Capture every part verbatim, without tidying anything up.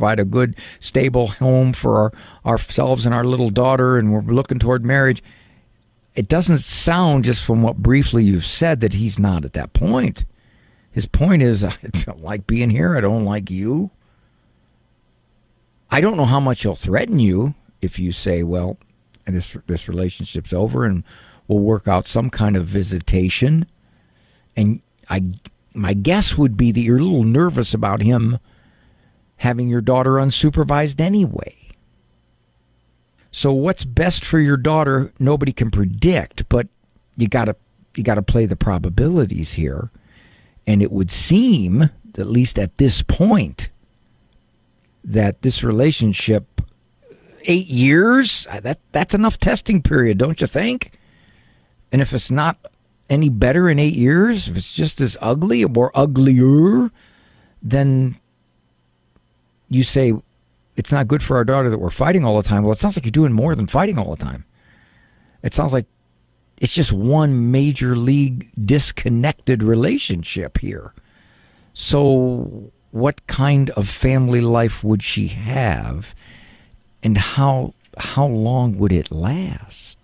provide a good, stable home for our, ourselves and our little daughter, and we're looking toward marriage. It doesn't sound, just from what briefly you've said, that he's not at that point. His point is, I don't like being here. I don't like you. I don't know how much he'll threaten you if you say, well, this this relationship's over and we'll work out some kind of visitation. And I, my guess would be that you're a little nervous about him having your daughter unsupervised anyway. So what's best for your daughter, nobody can predict, but you gotta you gotta play the probabilities here. And it would seem, at least at this point, that this relationship, eight years, that that's enough testing period, don't you think? And if it's not any better in eight years, if it's just as ugly or uglier, then you say it's not good for our daughter that we're fighting all the time. Well, it sounds like you're doing more than fighting all the time. It sounds like it's just one major league disconnected relationship here. So what kind of family life would she have, and how how long would it last?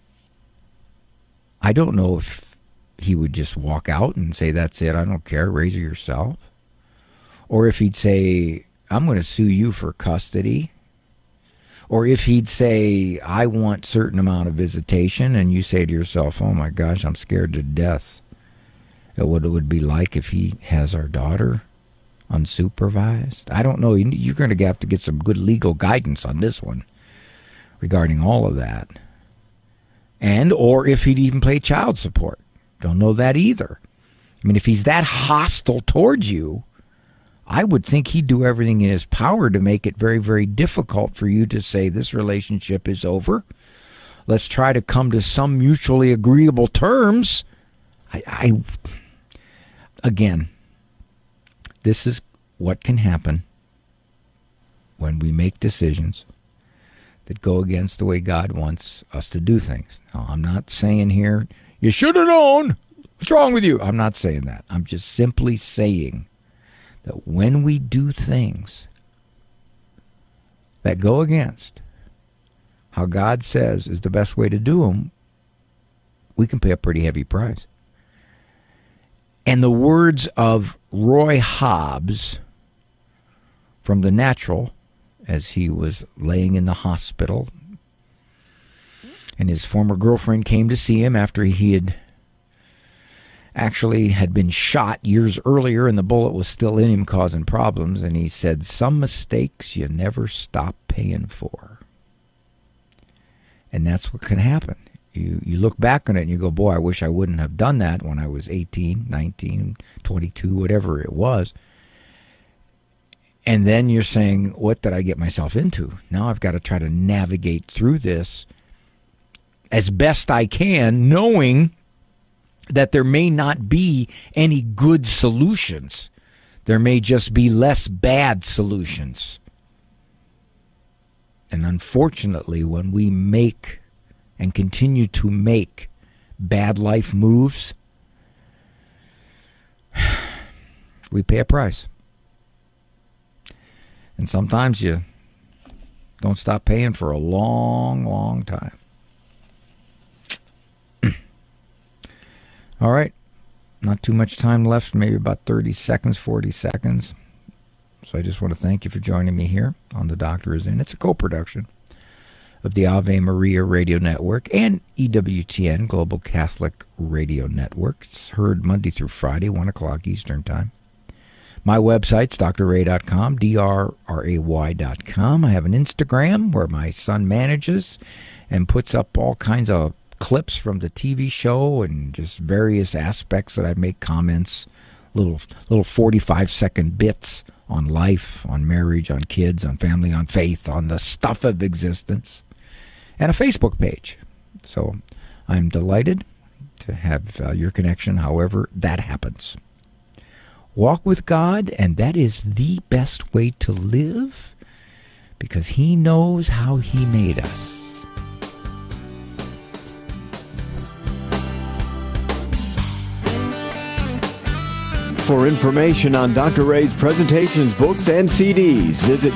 I don't know if he would just walk out and say, that's it, I don't care, raise her yourself. Or if he'd say, I'm going to sue you for custody. Or if he'd say, I want a certain amount of visitation, and you say to yourself, oh my gosh, I'm scared to death at what it would be like if he has our daughter unsupervised. I don't know. You're going to have to get some good legal guidance on this one regarding all of that. And, or if he'd even pay child support. Don't know that either. I mean, if he's that hostile towards you, I would think he'd do everything in his power to make it very, very difficult for you to say this relationship is over. Let's try to come to some mutually agreeable terms. I, I again, this is what can happen when we make decisions that go against the way God wants us to do things. Now, I'm not saying here, you should have known. What's wrong with you? I'm not saying that. I'm just simply saying that when we do things that go against how God says is the best way to do them, we can pay a pretty heavy price. And the words of Roy Hobbs from The Natural, as he was laying in the hospital, and his former girlfriend came to see him after he had actually had been shot years earlier and the bullet was still in him causing problems, and he said, some mistakes you never stop paying for. And that's what can happen. You you look back on it and you go, boy, I wish I wouldn't have done that when I was eighteen, nineteen, twenty-two, whatever it was. And then you're saying, what did I get myself into? Now I've got to try to navigate through this as best I can, knowing that there may not be any good solutions. There may just be less bad solutions. And unfortunately, when we make and continue to make bad life moves, we pay a price. And sometimes you don't stop paying for a long, long time. All right. Not too much time left, maybe about thirty seconds, forty seconds. So I just want to thank you for joining me here on The Doctor Is In. It's a co-production of the Ave Maria Radio Network and E W T N, Global Catholic Radio Network. It's heard Monday through Friday, one o'clock Eastern Time. My website's d r ray dot com, D R R A Y dot com. I have an Instagram where my son manages and puts up all kinds of clips from the T V show and just various aspects that I make comments, little little forty-five second bits on life, on marriage, on kids, on family, on faith, on the stuff of existence, and a Facebook page. So I'm delighted to have uh, your connection, however that happens. Walk with God, and that is the best way to live because He knows how He made us. For information on Doctor Ray's presentations, books, and C Ds, visit